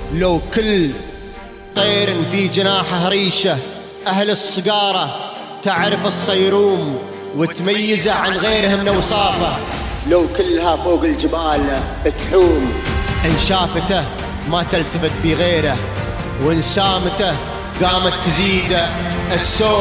لو كل طير في جناحه ريشة، أهل الصقارة تعرف الصيروم وتميزه عن غيرها من أوصافه. لو كلها فوق الجبال تحوم، إن شافته ما تلتفت في غيره، وإن سامته قامت تزيد السوم.